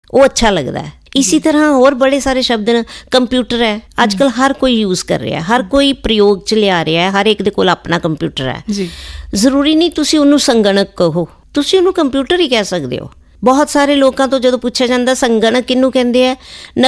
ਉਹ ਅੱਛਾ ਲੱਗਦਾ ਹੈ। ਇसी तरह और बड़े सारे शब्द ने। कंप्यूटर है अजकल हर कोई यूज़ कर रहा है, हर कोई प्रयोग च लिया रहा है, हर एक दे कोल अपना कंप्यूटर है। ਜ਼ਰੂਰੀ ਨਹੀਂ ਤੁਸੀਂ ਉਹਨੂੰ ਸੰਗਣਕ ਕਹੋ, ਤੁਸੀਂ ਉਹਨੂੰ ਕੰਪਿਊਟਰ ਹੀ ਕਹਿ ਸਕਦੇ ਹੋ। ਬਹੁਤ ਸਾਰੇ ਲੋਕਾਂ ਤੋਂ ਜਦੋਂ ਪੁੱਛਿਆ ਜਾਂਦਾ ਸੰਗਣਕ ਕਿਹਨੂੰ ਕਹਿੰਦੇ ਆ,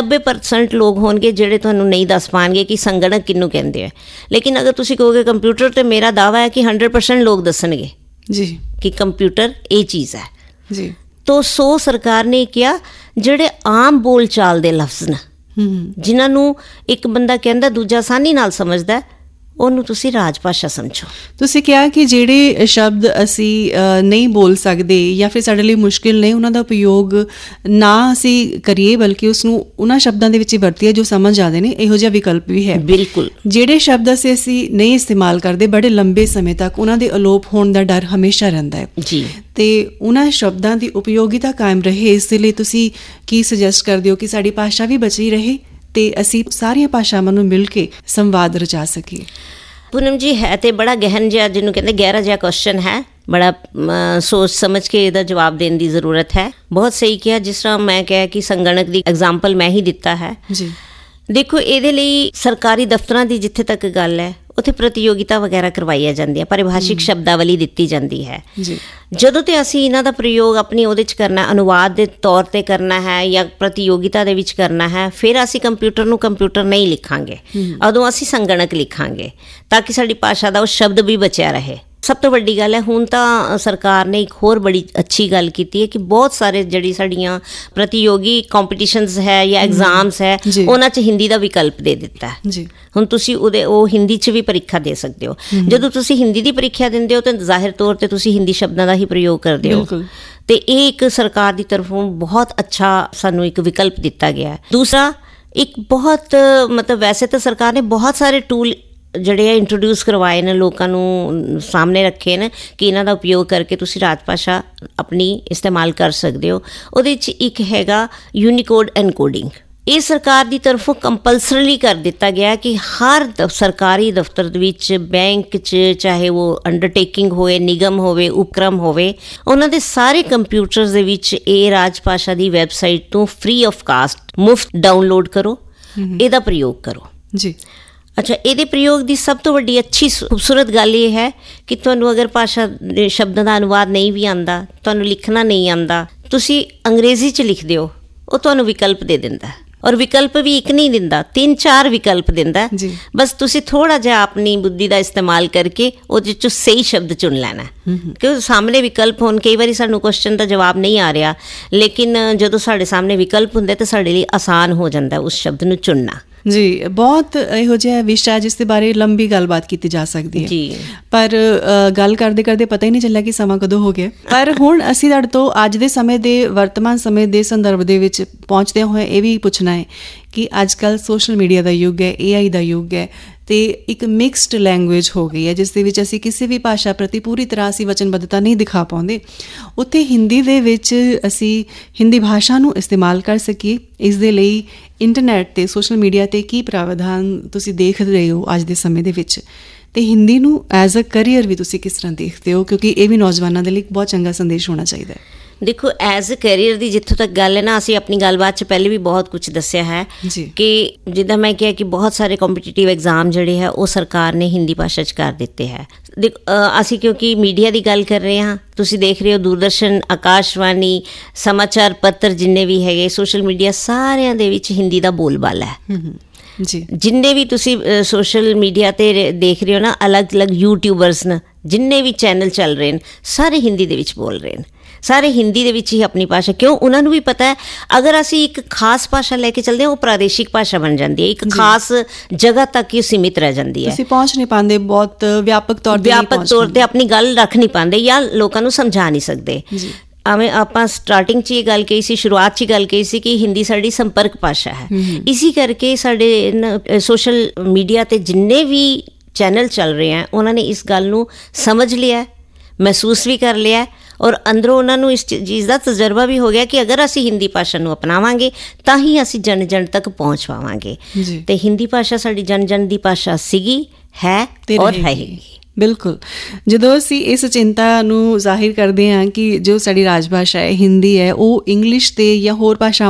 90% ਲੋਕ ਹੋਣਗੇ ਜਿਹੜੇ ਤੁਹਾਨੂੰ ਨਹੀਂ ਦੱਸ ਪਾਉਣਗੇ ਕਿ ਸੰਗਣਕ ਕਿਹਨੂੰ ਕਹਿੰਦੇ ਆ। ਲੇਕਿਨ ਅਗਰ ਤੁਸੀਂ ਕਹੋਗੇ ਕੰਪਿਊਟਰ, ਤਾਂ ਮੇਰਾ ਦਾਅਵਾ ਹੈ ਕਿ 100% ਲੋਕ ਦੱਸਣਗੇ ਜੀ ਕਿ ਕੰਪਿਊਟਰ ਇਹ ਚੀਜ਼ ਹੈ ਜੀ। ਤੋ ਸੋ ਸਰਕਾਰ ਨੇ ਕਿਹਾ ਜਿਹੜੇ ਆਮ ਬੋਲ ਚਾਲ ਦੇ ਲਫ਼ਜ਼ ਨੇ, ਜਿਨ੍ਹਾਂ ਨੂੰ ਇੱਕ ਬੰਦਾ ਕਹਿੰਦਾ ਦੂਜਾ ਆਸਾਨੀ ਨਾਲ ਸਮਝਦਾ, ਉਹਨੂੰ ਤੁਸੀਂ ਰਾਜ ਭਾਸ਼ਾ ਸਮਝੋ। ਤੁਸੀਂ ਕਿਹਾ ਕਿ ਜਿਹੜੇ ਸ਼ਬਦ ਅਸੀਂ ਨਹੀਂ ਬੋਲ ਸਕਦੇ ਜਾਂ ਫਿਰ ਸਾਡੇ ਲਈ ਮੁਸ਼ਕਿਲ ਨੇ, ਉਹਨਾਂ ਦਾ ਉਪਯੋਗ ਨਾ ਅਸੀਂ ਕਰੀਏ, ਬਲਕਿ ਉਸਨੂੰ ਉਹਨਾਂ ਸ਼ਬਦਾਂ ਦੇ ਵਿੱਚ ਹੀ ਵਰਤੀਏ ਜੋ ਸਮਝ ਆਉਂਦੇ ਨੇ। ਇਹੋ ਜਿਹਾ ਵਿਕਲਪ ਵੀ ਹੈ। ਬਿਲਕੁਲ। ਜਿਹੜੇ ਸ਼ਬਦ ਅਸੀਂ ਨਹੀਂ ਇਸਤੇਮਾਲ ਕਰਦੇ ਬੜੇ ਲੰਬੇ ਸਮੇਂ ਤੱਕ, ਉਹਨਾਂ ਦੇ ਅਲੋਪ ਹੋਣ ਦਾ ਡਰ ਹਮੇਸ਼ਾ ਰਹਿੰਦਾ ਹੈ ਜੀ, ਅਤੇ ਉਹਨਾਂ ਸ਼ਬਦਾਂ ਦੀ ਉਪਯੋਗਿਤਾ ਕਾਇਮ ਰਹੇ, ਇਸ ਦੇ ਲਈ ਤੁਸੀਂ ਕੀ ਸੁਜੈਸਟ ਕਰਦੇ ਹੋ ਕਿ ਸਾਡੀ ਭਾਸ਼ਾ ਵੀ ਬਚੀ ਰਹੇ ਤੇ ਅਸੀਂ ਸਾਰੀਆਂ ਭਾਸ਼ਾਵਾਂ ਨੂੰ ਮਿਲ ਕੇ ਸੰਵਾਦ ਰਚਾ ਸਕੀਏ? ਪੂਨਮ ਜੀ, ਹੈ ਤੇ ਬੜਾ ਗਹਿਨ ਜਿਹਾ, ਜਿਹਨੂੰ ਕਹਿੰਦੇ ਗਹਿਰਾ ਜਿਹਾ ਕੁਐਸਚਨ ਹੈ। ਬੜਾ ਸੋਚ ਸਮਝ ਕੇ ਇਹਦਾ ਜਵਾਬ ਦੇਣ ਦੀ ਜ਼ਰੂਰਤ ਹੈ। ਬਹੁਤ ਸਹੀ ਕਿਹਾ, ਜਿਸ ਤਰ੍ਹਾਂ ਮੈਂ ਕਿਹਾ ਕਿ ਸੰਗਣਕ ਦੀ ਐਗਜ਼ਾਮਪਲ ਮੈਂ ਹੀ ਦਿੱਤਾ ਹੈ ਜੀ। ਦੇਖੋ, ਇਹਦੇ ਲਈ ਸਰਕਾਰੀ ਦਫ਼ਤਰਾਂ ਦੀ ਜਿੱਥੇ ਤੱਕ ਗੱਲ ਹੈ, ਉੱਥੇ ਪ੍ਰਤੀਯੋਗਿਤਾ ਵਗੈਰਾ ਕਰਵਾਈਆਂ ਜਾਂਦੀਆਂ, ਪਰਿਭਾਸ਼ਿਕ ਸ਼ਬਦਾਵਲੀ ਦਿੱਤੀ ਜਾਂਦੀ ਹੈ ਜੀ। ਜਦੋਂ ਤੇ ਅਸੀਂ ਇਹਨਾਂ ਦਾ ਪ੍ਰਯੋਗ ਆਪਣੀ ਉਹਦੇ 'ਚ ਕਰਨਾ, ਅਨੁਵਾਦ ਦੇ ਤੌਰ 'ਤੇ ਕਰਨਾ ਹੈ ਜਾਂ ਪ੍ਰਤੀਯੋਗਿਤਾ ਦੇ ਵਿੱਚ ਕਰਨਾ ਹੈ, ਫਿਰ ਅਸੀਂ ਕੰਪਿਊਟਰ ਨੂੰ ਕੰਪਿਊਟਰ ਨਹੀਂ ਲਿਖਾਂਗੇ, ਉਦੋਂ ਅਸੀਂ ਸੰਗਣਕ ਲਿਖਾਂਗੇ, ਤਾਂ ਕਿ ਸਾਡੀ ਭਾਸ਼ਾ ਦਾ ਉਹ ਸ਼ਬਦ ਵੀ ਬਚਿਆ ਰਹੇ। ਸਭ ਤੋਂ ਵੱਡੀ ਗੱਲ ਹੈ, ਹੁਣ ਤਾਂ ਸਰਕਾਰ ਨੇ ਇੱਕ ਹੋਰ ਬੜੀ ਅੱਛੀ ਗੱਲ ਕੀਤੀ ਹੈ ਕਿ ਬਹੁਤ ਸਾਰੇ ਜਿਹੜੀ ਸਾਡੀਆਂ ਪ੍ਰਤੀਯੋਗੀ ਕੰਪੀਟੀਸ਼ਨਸ ਹੈ ਜਾਂ ਐਗਜ਼ਾਮਸ ਹੈ, ਉਹਨਾਂ 'ਚ ਹਿੰਦੀ ਦਾ ਵਿਕਲਪ ਦੇ ਦਿੱਤਾ ਜੀ। ਹੁਣ ਤੁਸੀਂ ਉਹ ਹਿੰਦੀ 'ਚ ਵੀ ਪ੍ਰੀਖਿਆ ਦੇ ਸਕਦੇ ਹੋ। ਜਦੋਂ ਤੁਸੀਂ ਹਿੰਦੀ ਦੀ ਪ੍ਰੀਖਿਆ ਦਿੰਦੇ ਹੋ ਤਾਂ ਜ਼ਾਹਿਰ ਤੌਰ 'ਤੇ ਤੁਸੀਂ ਹਿੰਦੀ ਸ਼ਬਦਾਂ ਦਾ ਹੀ ਪ੍ਰਯੋਗ ਕਰਦੇ ਹੋ, ਅਤੇ ਇਹ ਇੱਕ ਸਰਕਾਰ ਦੀ ਤਰਫੋਂ ਬਹੁਤ ਅੱਛਾ ਸਾਨੂੰ ਇੱਕ ਵਿਕਲਪ ਦਿੱਤਾ ਗਿਆ। ਦੂਸਰਾ, ਇੱਕ ਬਹੁਤ ਮਤਲਬ ਵੈਸੇ ਤਾਂ ਸਰਕਾਰ ਨੇ ਬਹੁਤ ਸਾਰੇ ਟੂਲ ਜਿਹੜੇ ਆ ਇੰਟਰੋਡਿਊਸ ਕਰਵਾਏ ਨੇ, ਲੋਕਾਂ ਨੂੰ ਸਾਹਮਣੇ ਰੱਖੇ ਨੇ ਕਿ ਇਹਨਾਂ ਦਾ ਉਪਯੋਗ ਕਰਕੇ ਤੁਸੀਂ ਰਾਜ ਭਾਸ਼ਾ ਆਪਣੀ ਇਸਤੇਮਾਲ ਕਰ ਸਕਦੇ ਹੋ। ਉਹਦੇ 'ਚ ਇੱਕ ਹੈਗਾ ਯੂਨੀਕੋਡ ਐਨਕੋਡਿੰਗ। ਇਹ ਸਰਕਾਰ ਦੀ ਤਰਫੋਂ ਕੰਪਲਸਰੀਲੀ ਕਰ ਦਿੱਤਾ ਗਿਆ ਕਿ ਹਰ ਸਰਕਾਰੀ ਦਫ਼ਤਰ ਦੇ ਵਿੱਚ, ਬੈਂਕ 'ਚ, ਚਾਹੇ ਉਹ ਅੰਡਰਟੇਕਿੰਗ ਹੋਵੇ, ਨਿਗਮ ਹੋਵੇ, ਉਪਕਰਮ ਹੋਵੇ, ਉਹਨਾਂ ਦੇ ਸਾਰੇ ਕੰਪਿਊਟਰਸ ਦੇ ਵਿੱਚ ਇਹ ਰਾਜ ਭਾਸ਼ਾ ਦੀ ਵੈਬਸਾਈਟ ਤੋਂ ਫ੍ਰੀ ਆਫ ਕਾਸਟ ਮੁਫਤ ਡਾਊਨਲੋਡ ਕਰੋ, ਇਹਦਾ ਪ੍ਰਯੋਗ ਕਰੋ ਜੀ। ਅੱਛਾ, ਇਹਦੇ ਪ੍ਰਯੋਗ ਦੀ ਸਭ ਤੋਂ ਵੱਡੀ ਅੱਛੀ ਖੂਬਸੂਰਤ ਗੱਲ ਇਹ ਹੈ ਕਿ ਤੁਹਾਨੂੰ ਅਗਰ ਭਾਸ਼ਾ ਦੇ ਸ਼ਬਦਾਂ ਦਾ ਅਨੁਵਾਦ ਨਹੀਂ ਵੀ ਆਉਂਦਾ, ਤੁਹਾਨੂੰ ਲਿਖਣਾ ਨਹੀਂ ਆਉਂਦਾ, ਤੁਸੀਂ ਅੰਗਰੇਜ਼ੀ 'ਚ ਲਿਖਦੇ ਹੋ, ਉਹ ਤੁਹਾਨੂੰ ਵਿਕਲਪ ਦੇ ਦਿੰਦਾ। ਔਰ ਵਿਕਲਪ ਵੀ ਇੱਕ ਨਹੀਂ ਦਿੰਦਾ, 3-4 ਵਿਕਲਪ ਦਿੰਦਾ। ਬਸ ਤੁਸੀਂ ਥੋੜ੍ਹਾ ਜਿਹਾ ਆਪਣੀ ਬੁੱਧੀ ਦਾ ਇਸਤੇਮਾਲ ਕਰਕੇ ਉਹਦੇ 'ਚੋਂ ਸਹੀ ਸ਼ਬਦ ਚੁਣ ਲੈਣਾ। ਕਿਉਂਕਿ ਸਾਹਮਣੇ ਵਿਕਲਪ ਹੋਣ, ਕਈ ਵਾਰੀ ਸਾਨੂੰ ਕੁਐਸਚਨ ਦਾ ਜਵਾਬ ਨਹੀਂ ਆ ਰਿਹਾ, ਲੇਕਿਨ ਜਦੋਂ ਸਾਡੇ ਸਾਹਮਣੇ ਵਿਕਲਪ ਹੁੰਦੇ ਤਾਂ ਸਾਡੇ ਲਈ ਆਸਾਨ ਹੋ ਜਾਂਦਾ ਉਸ ਸ਼ਬਦ ਨੂੰ ਚੁਣਨਾ ਜੀ। ਬਹੁਤ ਇਹੋ ਜਿਹਾ ਵਿਸ਼ਾ ਜਿਸ ਦੇ ਬਾਰੇ ਲੰਬੀ ਗੱਲਬਾਤ ਕੀਤੀ ਜਾ ਸਕਦੀ ਹੈ ਜੀ, ਪਰ ਗੱਲ ਕਰਦੇ ਕਰਦੇ ਪਤਾ ਹੀ ਨਹੀਂ ਚੱਲਿਆ ਕਿ ਸਮਾਂ ਕਦੋਂ ਹੋ ਗਿਆ। ਪਰ ਹੁਣ ਅਸੀਂ ਤੁਹਾਡੇ ਤੋਂ ਅੱਜ ਦੇ ਸਮੇਂ ਦੇ, ਵਰਤਮਾਨ ਸਮੇਂ ਦੇ ਸੰਦਰਭ ਦੇ ਵਿੱਚ ਪਹੁੰਚਦੇ ਹੋਏ ਇਹ ਵੀ ਪੁੱਛਣਾ ਹੈ ਕਿ ਅੱਜ ਕੱਲ੍ਹ ਸੋਸ਼ਲ ਮੀਡੀਆ ਦਾ ਯੁੱਗ ਹੈ, AI ਦਾ ਯੁੱਗ ਹੈ, ਅਤੇ ਇੱਕ ਮਿਕਸਡ ਲੈਂਗੁਏਜ ਹੋ ਗਈ ਹੈ, ਜਿਸ ਦੇ ਵਿੱਚ ਅਸੀਂ ਕਿਸੇ ਵੀ ਭਾਸ਼ਾ ਪ੍ਰਤੀ ਪੂਰੀ ਤਰ੍ਹਾਂ ਅਸੀਂ ਵਚਨਬੱਧਤਾ ਨਹੀਂ ਦਿਖਾ ਪਾਉਂਦੇ। ਉੱਥੇ ਹਿੰਦੀ ਦੇ ਵਿੱਚ ਅਸੀਂ ਹਿੰਦੀ ਭਾਸ਼ਾ ਨੂੰ ਇਸਤੇਮਾਲ ਕਰ ਸਕੀਏ, ਇਸ ਦੇ ਲਈ ਇੰਟਰਨੈੱਟ 'ਤੇ, ਸੋਸ਼ਲ ਮੀਡੀਆ 'ਤੇ ਕੀ ਪ੍ਰਾਵਧਾਨ ਤੁਸੀਂ ਦੇਖ ਰਹੇ ਹੋ ਅੱਜ ਦੇ ਸਮੇਂ ਦੇ ਵਿੱਚ, ਅਤੇ ਹਿੰਦੀ ਨੂੰ ਐਜ਼ ਅ ਕਰੀਅਰ ਵੀ ਤੁਸੀਂ ਕਿਸ ਤਰ੍ਹਾਂ ਦੇਖਦੇ ਹੋ? ਕਿਉਂਕਿ ਇਹ ਵੀ ਨੌਜਵਾਨਾਂ ਦੇ ਲਈ ਬਹੁਤ ਚੰਗਾ ਸੰਦੇਸ਼ ਹੋਣਾ ਚਾਹੀਦਾ ਹੈ। ਦੇਖੋ, ਐਜ਼ ਅ ਕੈਰੀਅਰ ਦੀ ਜਿੱਥੋਂ ਤੱਕ ਗੱਲ ਹੈ ਨਾ, ਅਸੀਂ ਆਪਣੀ ਗੱਲਬਾਤ 'ਚ ਪਹਿਲੇ ਵੀ ਬਹੁਤ ਕੁਝ ਦੱਸਿਆ ਹੈ ਕਿ ਜਿੱਦਾਂ ਮੈਂ ਕਿਹਾ ਕਿ ਬਹੁਤ ਸਾਰੇ ਕੰਪੀਟੀਟਿਵ ਐਗਜ਼ਾਮ ਜਿਹੜੇ ਹੈ ਉਹ ਸਰਕਾਰ ਨੇ ਹਿੰਦੀ ਭਾਸ਼ਾ 'ਚ ਕਰ ਦਿੱਤੇ ਹੈ। ਅਸੀਂ ਕਿਉਂਕਿ ਮੀਡੀਆ ਦੀ ਗੱਲ ਕਰ ਰਹੇ ਹਾਂ, ਤੁਸੀਂ ਦੇਖ ਰਹੇ ਹੋ ਦੂਰਦਰਸ਼ਨ, ਆਕਾਸ਼ਵਾਣੀ, ਸਮਾਚਾਰ ਪੱਤਰ ਜਿੰਨੇ ਵੀ ਹੈਗੇ, ਸੋਸ਼ਲ ਮੀਡੀਆ, ਸਾਰਿਆਂ ਦੇ ਵਿੱਚ ਹਿੰਦੀ ਦਾ ਬੋਲਬਾਲਾ ਹੈ ਜੀ। ਜਿੰਨੇ ਵੀ ਤੁਸੀਂ ਸੋਸ਼ਲ ਮੀਡੀਆ 'ਤੇ ਦੇਖ ਰਹੇ ਹੋ ਨਾ, ਅਲੱਗ-ਅਲੱਗ ਯੂਟਿਊਬਰਸ ਨੇ, ਜਿੰਨੇ ਵੀ ਚੈਨਲ ਚੱਲ ਰਹੇ ਨੇ, ਸਾਰੇ ਹਿੰਦੀ ਦੇ ਵਿੱਚ ਬੋਲ ਰਹੇ ਨੇ, ਸਾਰੇ ਹਿੰਦੀ ਦੇ ਵਿੱਚ ਹੀ ਆਪਣੀ ਭਾਸ਼ਾ। ਕਿਉਂ? ਉਹਨਾਂ ਨੂੰ ਵੀ ਪਤਾ ਹੈ ਅਗਰ ਅਸੀਂ ਇੱਕ ਖਾਸ ਭਾਸ਼ਾ ਲੈ ਕੇ ਚੱਲਦੇ ਹਾਂ, ਉਹ ਪ੍ਰਾਦੇਸ਼ਿਕ ਭਾਸ਼ਾ ਬਣ ਜਾਂਦੀ ਹੈ, ਇੱਕ ਖਾਸ ਜਗ੍ਹਾ ਤੱਕ ਹੀ ਸੀਮਿਤ ਰਹਿ ਜਾਂਦੀ ਹੈ। ਅਸੀਂ ਪਹੁੰਚ ਨਹੀਂ ਪਾਉਂਦੇ, ਬਹੁਤ ਵਿਆਪਕ ਤੌਰ 'ਤੇ ਆਪਣੀ ਗੱਲ ਰੱਖ ਨਹੀਂ ਪਾਉਂਦੇ ਜਾਂ ਲੋਕਾਂ ਨੂੰ ਸਮਝਾ ਨਹੀਂ ਸਕਦੇ। ਐਵੇਂ ਆਪਾਂ ਸਟਾਰਟਿੰਗ 'ਚ ਇਹ ਗੱਲ ਕਹੀ ਸੀ, ਸ਼ੁਰੂਆਤ 'ਚ ਗੱਲ ਕਹੀ ਸੀ ਕਿ ਹਿੰਦੀ ਸਾਡੀ ਸੰਪਰਕ ਭਾਸ਼ਾ ਹੈ। ਇਸੀ ਕਰਕੇ ਸਾਡੇ ਸੋਸ਼ਲ ਮੀਡੀਆ 'ਤੇ ਜਿੰਨੇ ਵੀ ਚੈਨਲ ਚੱਲ ਰਹੇ ਹੈ, ਉਹਨਾਂ ਨੇ ਇਸ ਗੱਲ ਨੂੰ ਸਮਝ ਲਿਆ, ਮਹਿਸੂਸ ਵੀ ਕਰ ਲਿਆ, ਔਰ ਅੰਦਰੋਂ ਉਹਨਾਂ ਨੂੰ ਇਸ ਚੀਜ਼ ਦਾ ਤਜਰਬਾ ਵੀ ਹੋ ਗਿਆ ਕਿ ਅਗਰ ਅਸੀਂ ਹਿੰਦੀ ਭਾਸ਼ਾ ਨੂੰ ਅਪਣਾਵਾਂਗੇ ਤਾਂ ਹੀ ਅਸੀਂ ਜਨ ਜਨ ਤੱਕ ਪਹੁੰਚ ਪਾਵਾਂਗੇ। ਅਤੇ ਹਿੰਦੀ ਭਾਸ਼ਾ ਸਾਡੀ ਜਨ ਜਨ ਦੀ ਭਾਸ਼ਾ ਸੀਗੀ, ਹੈ ਔਰ ਰਹੇਗੀ। ਬਿਲਕੁਲ। ਜਦੋਂ ਅਸੀਂ ਇਸ ਚਿੰਤਾ ਨੂੰ ਜ਼ਾਹਿਰ ਕਰਦੇ ਹਾਂ ਕਿ ਜੋ ਸਾਡੀ ਰਾਜ ਭਾਸ਼ਾ ਹੈ, ਹਿੰਦੀ ਹੈ, ਉਹ ਇੰਗਲਿਸ਼ 'ਤੇ ਜਾਂ ਹੋਰ ਭਾਸ਼ਾਵਾਂ